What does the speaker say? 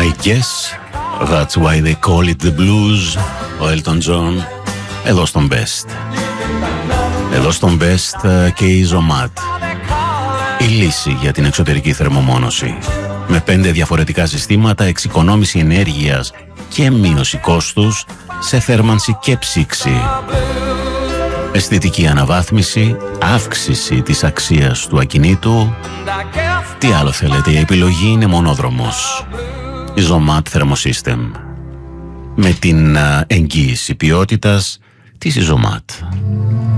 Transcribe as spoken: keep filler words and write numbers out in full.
I guess that's why they call it the blues. Ο Elton John εδώ στον Best. Εδώ στον Best και η Zomat, η λύση για την εξωτερική θερμομόνωση. Με πέντε διαφορετικά συστήματα, εξοικονόμηση ενέργειας και μείωση κόστους σε θέρμανση και ψήξη. Αισθητική αναβάθμιση, αύξηση της αξίας του ακινήτου. Τι άλλο θέλετε, η επιλογή είναι μονόδρομος. Η Zomat Thermosystem, με την εγγύηση ποιότητας της Zomat.